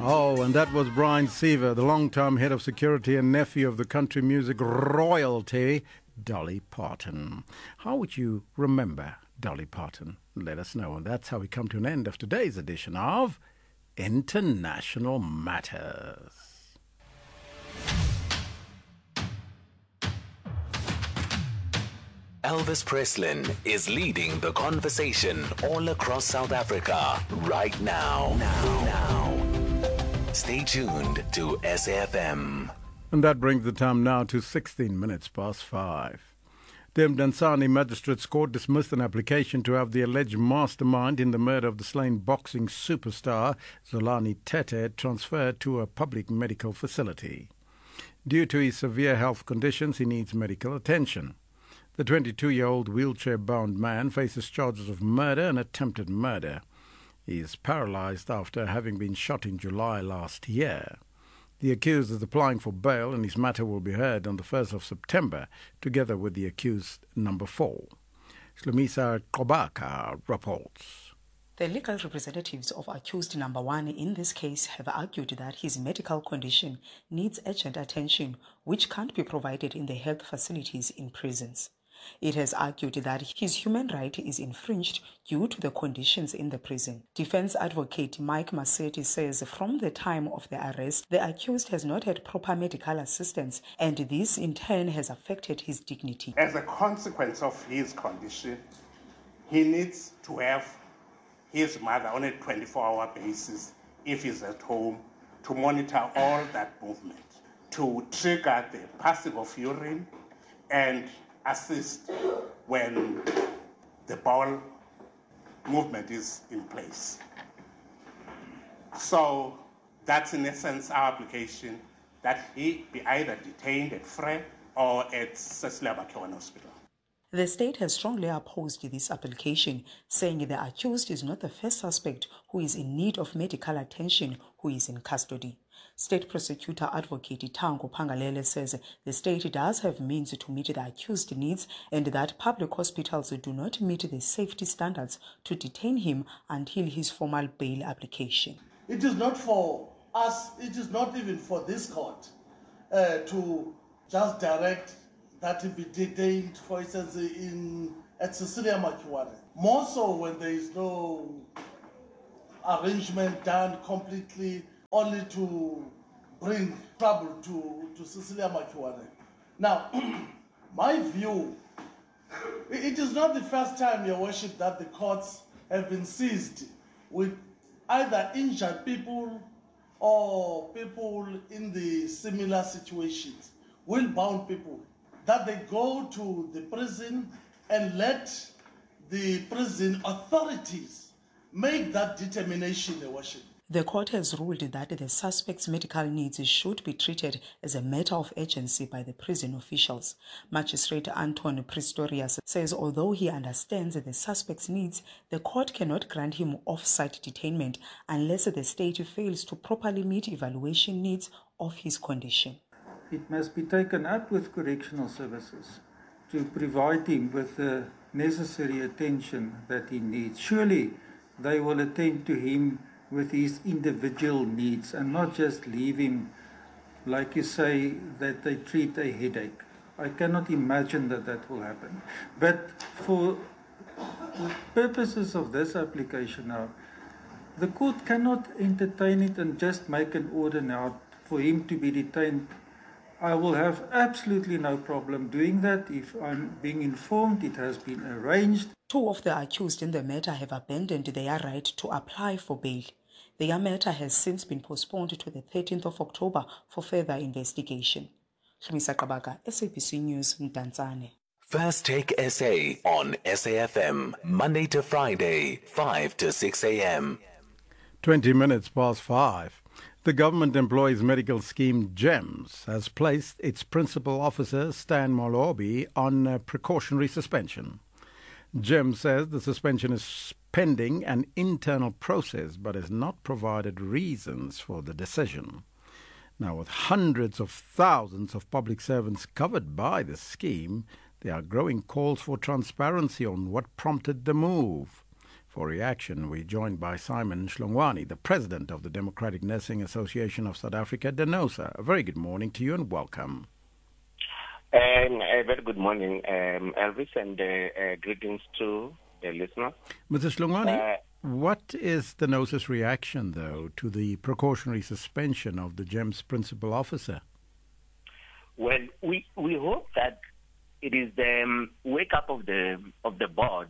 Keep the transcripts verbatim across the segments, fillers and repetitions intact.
Oh, and that was Brian Seaver, the long-term head of security and nephew of the country music royalty, Dolly Parton. How would you remember Dolly Parton? Let us know. And that's how we come to an end of today's edition of International Matters. Elvis Preslin is leading the conversation all across South Africa right now. Now, now. Stay tuned to S A F M. And that brings the time now to sixteen minutes past five. The Mdantsane Magistrates Court dismissed an application to have the alleged mastermind in the murder of the slain boxing superstar Zolani Tete transferred to a public medical facility. Due to his severe health conditions, he needs medical attention. The twenty-two-year-old wheelchair-bound man faces charges of murder and attempted murder. He is paralyzed after having been shot in July last year. The accused is applying for bail and his matter will be heard on the first of September, together with the accused number four. Slumisa Kobaka reports. The legal representatives of accused number one in this case have argued that his medical condition needs urgent attention, which can't be provided in the health facilities in prisons. It has argued that his human right is infringed due to the conditions in the prison. Defense advocate Mike Massetti says from the time of the arrest, the accused has not had proper medical assistance, and this in turn has affected his dignity. As a consequence of his condition, he needs to have his mother on a twenty-four hour basis, if he's at home, to monitor all that movement, to trigger the passing of urine and assist when the bowel movement is in place. So that's in essence our application, that he be either detained at Frey or at Cecilia Bakhewane Hospital. The state has strongly opposed this application, saying the accused is not the first suspect who is in need of medical attention who is in custody. State Prosecutor Advocate Tango Pangalele says the state does have means to meet the accused needs and that public hospitals do not meet the safety standards to detain him until his formal bail application. It is not for us, it is not even for this court uh, to just direct that he be detained, for instance, in at Cecilia Bakhewane. More so when there is no arrangement done completely only to bring trouble to, to Cecilia Bakhewane. Now, my view, it is not the first time, Your Worship, that the courts have been seized with either injured people or people in the similar situations, will-bound people, that they go to the prison and let the prison authorities make that determination, Your Worship. The court has ruled that the suspect's medical needs should be treated as a matter of urgency by the prison officials. Magistrate Anton Pistorius says although he understands the suspect's needs, the court cannot grant him off-site detainment unless the state fails to properly meet evaluation needs of his condition. It must be taken up with correctional services to provide him with the necessary attention that he needs. Surely they will attend to him with his individual needs and not just leave him, like you say, that they treat a headache. I cannot imagine that that will happen. But for the purposes of this application now, the court cannot entertain it and just make an order now for him to be detained. I will have absolutely no problem doing that if I'm being informed it has been arranged. Two of the accused in the matter have abandoned their right to apply for bail. Their matter has since been postponed to the thirteenth of October for further investigation. Hlumisa Kabaka, S A B C News, Mdantsane. First Take S A on S A F M, Monday to Friday, five to six a.m. twenty minutes past five. The Government Employees Medical Scheme GEMS has placed its principal officer, Stan Molobi, on a precautionary suspension. GEMS says the suspension is pending an internal process but has not provided reasons for the decision. Now, with hundreds of thousands of public servants covered by the scheme, there are growing calls for transparency on what prompted the move. For reaction, we're joined by Simon Hlongwane, the president of the Democratic Nursing Association of South Africa, DENOSA. A very good morning to you and welcome. Um, a very good morning, um, Elvis, and uh, uh, greetings to the listener. Mister Hlongwane, uh, what is DENOSA's reaction, though, to the precautionary suspension of the GEMS principal officer? Well, we, we hope that it is the um, wake-up of the of the board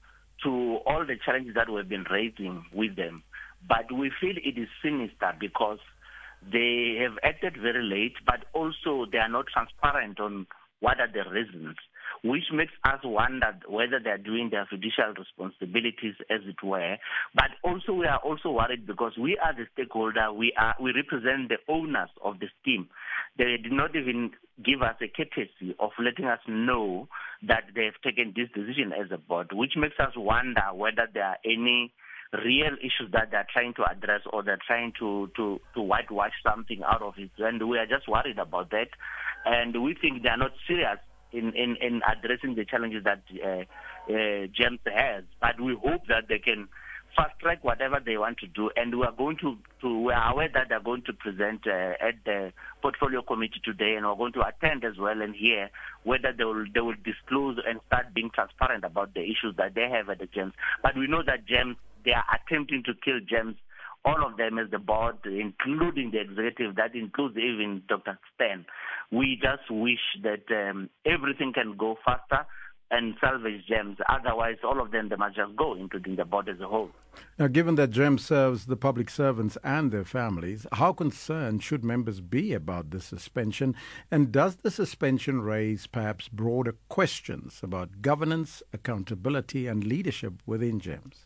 to all the challenges that we've been raising with them. But we feel it is sinister because they have acted very late, but also they are not transparent on what are the reasons, which makes us wonder whether they are doing their judicial responsibilities, as it were. But also we are also worried because we are the stakeholder, we are we represent the owners of the scheme. They did not even give us a courtesy of letting us know that they have taken this decision as a board, which makes us wonder whether there are any real issues that they're trying to address or they're trying to, to, to whitewash something out of it. And we are just worried about that. And we think they are not serious in, in, in addressing the challenges that uh, uh, GEMS has. But we hope that they can fast track whatever they want to do. And we are going to, to we are aware that they're going to present uh, at the portfolio committee today, and we're going to attend as well and hear whether they will, they will disclose and start being transparent about the issues that they have at the GEMS. But we know that GEMS, they are attempting to kill GEMS, all of them as the board, including the executive, that includes even Doctor Stan. We just wish that um, everything can go faster and salvage GEMS. Otherwise, all of them, they must just go, including the board as a whole. Now, given that GEMS serves the public servants and their families, how concerned should members be about this suspension? And does the suspension raise perhaps broader questions about governance, accountability and leadership within GEMS?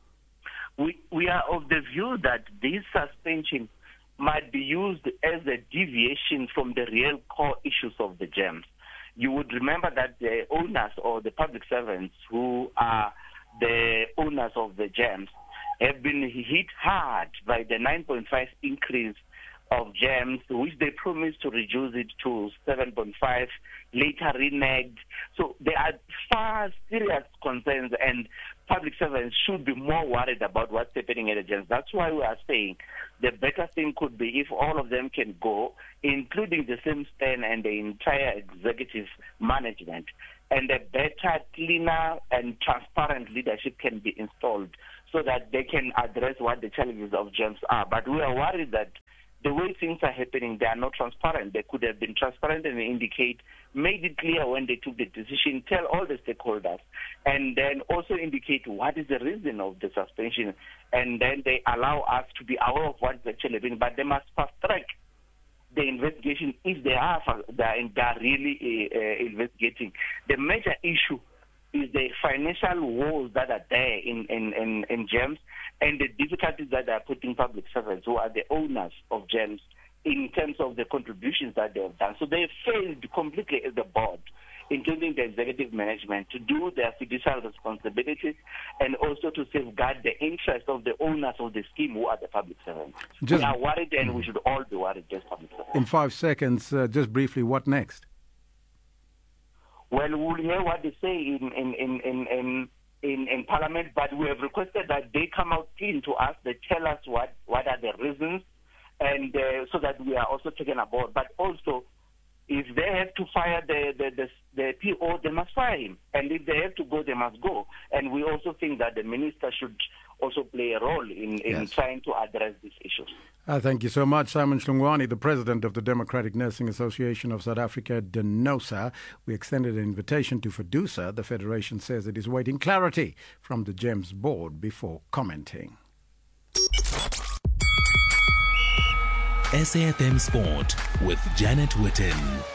We, we are of the view that this suspension might be used as a deviation from the real core issues of the GEMS. You would remember that the owners or the public servants who are the owners of the GEMS have been hit hard by the nine point five increase of GEMS, which they promised to reduce it to seven point five, later reneged. So there are far serious concerns, and public servants should be more worried about what's happening at the GEMS. That's why we are saying the better thing could be if all of them can go, including the same Stan and the entire executive management, and a better, cleaner and transparent leadership can be installed so that they can address what the challenges of GEMS are. But we are worried that the way things are happening, they are not transparent. They could have been transparent and indicate, made it clear when they took the decision, tell all the stakeholders, and then also indicate what is the reason of the suspension, and then they allow us to be aware of what is actually happening. But they must fast track the investigation if they are, they are, they are really uh, investigating. The major issue is the financial woes that are there in, in, in, in GEMS and the difficulties that they are putting public servants who are the owners of GEMS in terms of the contributions that they have done. So they failed completely as the board, including the executive management, to do their judicial responsibilities and also to safeguard the interests of the owners of the scheme who are the public servants. Just, we are worried, and we should all be worried as public servants. In five seconds, uh, just briefly, what next? Well, we'll hear what they say in in, in, in, in, in, in Parliament, but we have requested that they come out clean to us, they tell us what, what are the reasons, and uh, so that we are also taken aboard. But also, if they have to fire the, the, the, the P O, they must fire him. And if they have to go, they must go. And we also think that the minister should also play a role in, in yes. trying to address these issues. Uh, thank you so much, Simon Hlongwane, the president of the Democratic Nursing Association of South Africa, DENOSA. We extended an invitation to FEDUSA. The federation says it is waiting clarity from the GEMS board before commenting. S A F M Sport with Janet Witten.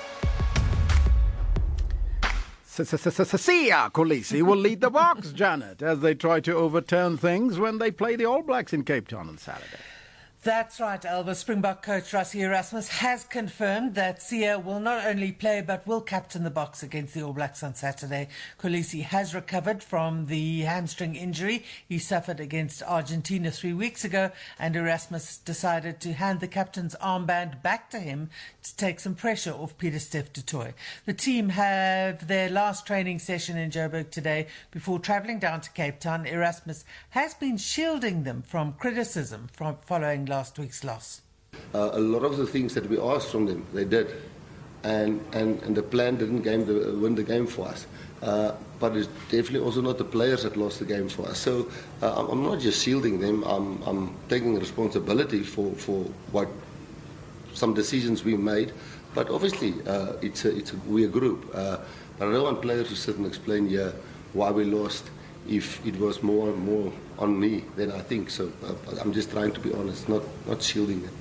Siya Kolisi will lead the Boks, Janet, as they try to overturn things when they play the All Blacks in Cape Town on Saturday. That's right, Elvis. Springbok coach Rassie Erasmus has confirmed that Sia will not only play but will captain the Boks against the All Blacks on Saturday. Kolisi has recovered from the hamstring injury he suffered against Argentina three weeks ago, and Erasmus decided to hand the captain's armband back to him to take some pressure off Pieter-Steph du Toit. The team have their last training session in Joburg today before travelling down to Cape Town. Erasmus has been shielding them from criticism from following last week's loss. Uh, a lot of the things that we asked from them, they did. And, and, and the plan didn't game the, win the game for us. Uh, but it's definitely also not the players that lost the game for us. So uh, I'm not just shielding them, I'm, I'm taking responsibility for, for what some decisions we made. But obviously, uh, it's a, it's a, we're a group. Uh, but I don't want players to sit and explain here why we lost. If it was more more on me than I think. So uh, I'm just trying to be honest, not, not shielding them.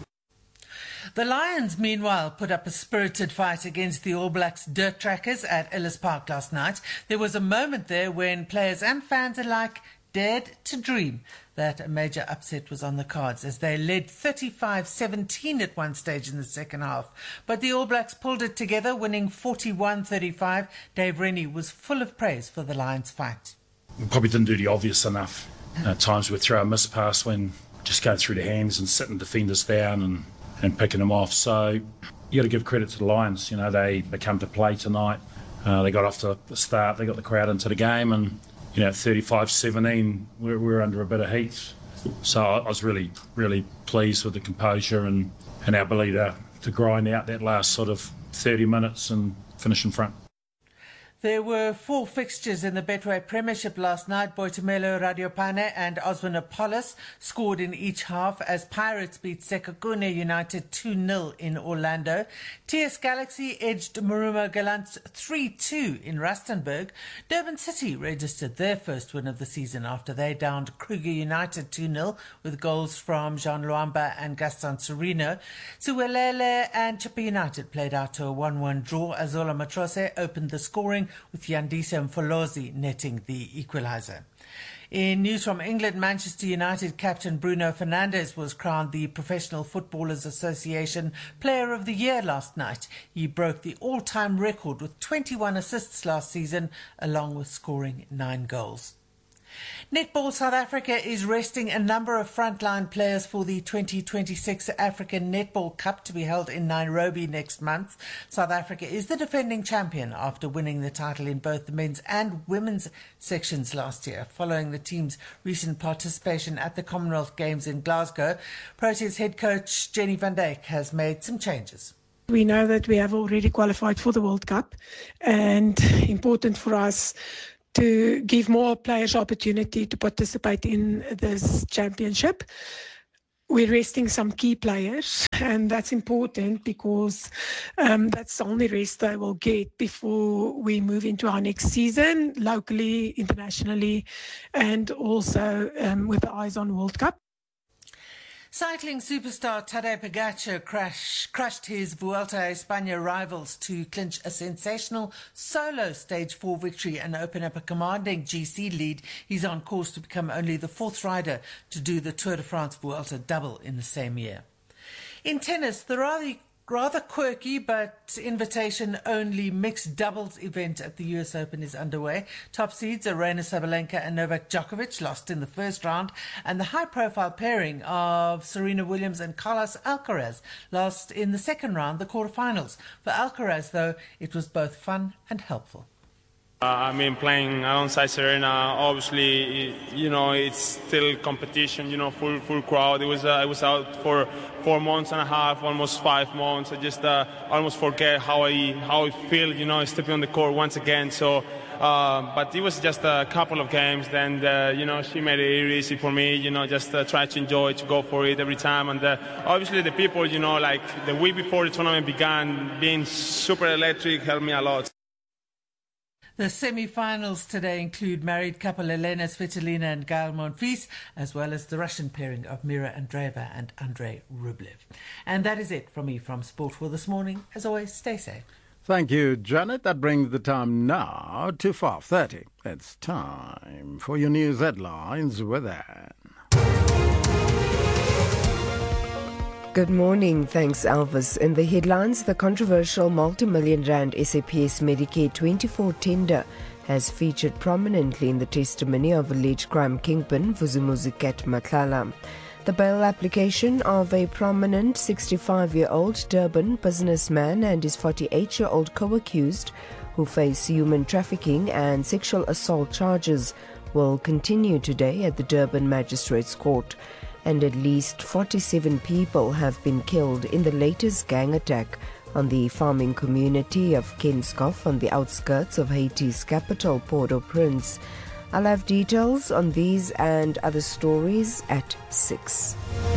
The Lions, meanwhile, put up a spirited fight against the All Blacks dirt trackers at Ellis Park last night. There was a moment there when players and fans alike dared to dream that a major upset was on the cards as they led thirty-five seventeen at one stage in the second half. But the All Blacks pulled it together, winning forty-one thirty-five. Dave Rennie was full of praise for the Lions' fight. We probably didn't do the obvious enough. At times we'd throw a miss pass when just going through the hands and sitting defenders down and, and picking them off. So you got to give credit to the Lions. You know, they, they come to play tonight. Uh, they got off to the start. They got the crowd into the game, and you know, at thirty-five seventeen, we're, we're under a bit of heat. So I, I was really, really pleased with the composure and, and our ability to, to grind out that last sort of thirty minutes and finish in front. There were four fixtures in the Betway Premiership last night. Boitumelo Radiopane and Osman Apollos scored in each half as Pirates beat Sekhukhune United two nil in Orlando. T S Galaxy edged Marumo Gallants three two in Rustenburg. Durban City registered their first win of the season after they downed Kruger United two nil with goals from Jean Luamba and Gaston Sereno. Suwelele and Chippa United played out to a one one draw. Azola Matrose opened the scoring, with Yandisa Mfolozi netting the equaliser. In news from England, Manchester United captain Bruno Fernandes was crowned the Professional Footballers Association Player of the Year last night. He broke the all-time record with twenty-one assists last season, along with scoring nine goals. Netball South Africa is resting a number of frontline players for the twenty twenty-six African Netball Cup to be held in Nairobi next month. South Africa is the defending champion after winning the title in both the men's and women's sections last year. Following the team's recent participation at the Commonwealth Games in Glasgow, Proteas head coach Jenny van Dijk has made some changes. We know that we have already qualified for the World Cup, and important for us to give more players opportunity to participate in this championship. We're resting some key players, and that's important because um, that's the only rest they will get before we move into our next season, locally, internationally, and also um, with the eyes on World Cup. Cycling superstar Tadej Pogacar crash, crushed his Vuelta a España rivals to clinch a sensational solo Stage four victory and open up a commanding G C lead. He's on course to become only the fourth rider to do the Tour de France Vuelta double in the same year. In tennis, the rather Rather quirky but invitation-only mixed doubles event at the U S Open is underway. Top seeds Aryna Sabalenka and Novak Djokovic lost in the first round, and the high-profile pairing of Serena Williams and Carlos Alcaraz lost in the second round, the quarterfinals. For Alcaraz, though, it was both fun and helpful. Uh, I mean, playing alongside Serena, obviously, you know, it's still competition, you know, full full crowd. It was uh, I was out for four months and a half, almost five months. I just uh, almost forget how I how I feel, you know, stepping on the court once again. So, uh, but it was just a couple of games. Then, uh, you know, she made it easy for me, you know, just uh, try to enjoy, to go for it every time. And uh, obviously, the people, you know, like the week before the tournament began, being super electric, helped me a lot. The semi-finals today include married couple Elena Svitolina and Gael Monfils, as well as the Russian pairing of Mira Andreeva and Andrei Rublev. And that is it from me from Sport for this morning. As always, stay safe. Thank you, Janet. That brings the time now to five thirty. It's time for your news headlines with Anne. Good morning. Thanks, Elvis. In the headlines, the controversial multi-million rand S A P S Medicare twenty-four tender has featured prominently in the testimony of alleged crime kingpin Vusumuzi Cat Matlala. The bail application of a prominent sixty-five-year-old Durban businessman and his forty-eight-year-old co-accused who face human trafficking and sexual assault charges will continue today at the Durban Magistrates Court. And at least forty-seven people have been killed in the latest gang attack on the farming community of Kenskoff on the outskirts of Haiti's capital, Port-au-Prince. I'll have details on these and other stories at six.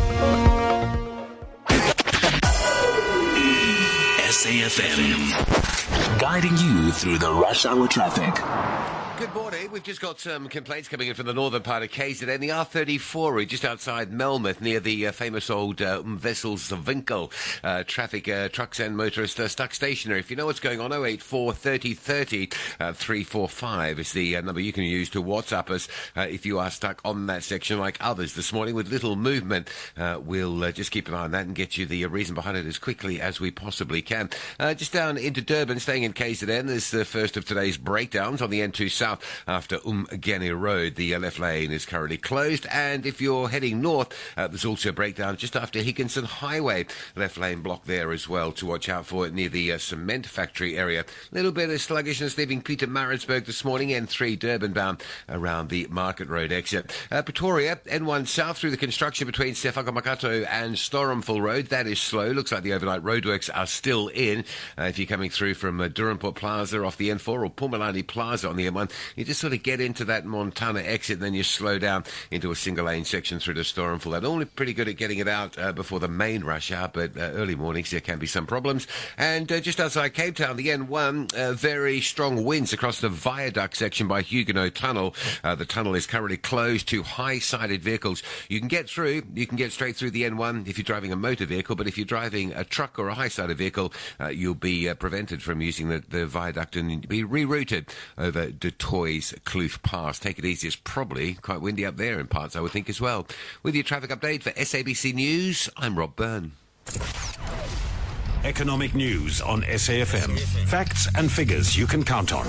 S A F M, guiding you through the rush hour traffic. Good morning. We've just got some complaints coming in from the northern part of K Z N. The R thirty-four, just outside Melmoth, near the uh, famous old uh, Wesselswinkel. Uh, traffic, uh, trucks and motorists uh, stuck stationary. If you know what's going on, oh eight four, thirty, thirty, uh, three four five is the uh, number you can use to WhatsApp us uh, if you are stuck on that section like others this morning with little movement. Uh, we'll uh, just keep an eye on that and get you the uh, reason behind it as quickly as we possibly can. Uh, just down into Durban, staying in K Z N, there's the first of today's breakdowns on the N two South after Umgeni Road. The left lane is currently closed, and if you're heading north, uh, there's also a breakdown just after Higginson Highway. Left lane block there as well to watch out for near the uh, cement factory area. A little bit of sluggishness leaving Peter Maritzburg this morning, N three Durban bound around the Market Road exit. Uh, Pretoria, N one South through the construction between Sefaka-Makato and Storenville Road. That is slow. Looks like the overnight roadworks are still in. Uh, if you're coming through from uh, Durbanport Plaza off the N four or Pumalani Plaza on the N one, you just sort of get into that Montana exit and then you slow down into a single lane section through to Storenville. They're normally pretty good at getting it out uh, before the main rush hour, but uh, early mornings there can be some problems. And uh, just outside Cape Town, the N one, uh, very strong winds across the viaduct section by Huguenot Tunnel. Uh, the tunnel is currently closed to high-sided vehicles. You can get through, you can get straight through the N one if you're driving a motor vehicle, but if you're driving a truck or a high-sided vehicle, uh, you'll be uh, prevented from using the, the viaduct and be rerouted over Du Toit's Kloof Pass. Take it easy. It's probably quite windy up there in parts, I would think, as well. With your traffic update for S A B C News, I'm Rob Byrne. Economic news on S A F M. Facts and figures you can count on.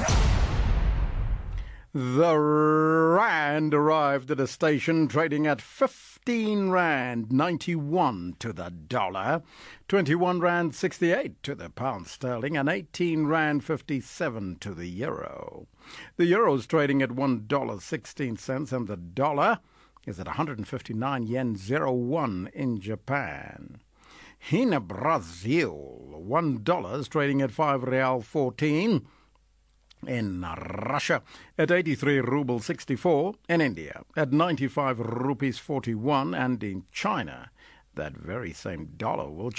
The rand arrived at a station trading at fifteen rand ninety-one to the dollar, twenty-one rand sixty-eight to the pound sterling, and eighteen rand fifty-seven to the euro. The euro is trading at one dollar sixteen cents, and the dollar is at one hundred fifty-nine yen oh one in Japan. In Brazil, one dollar is trading at five real fourteen. In Russia, at eighty-three ruble sixty-four. In India, at ninety-five rupees forty-one. And in China, that very same dollar will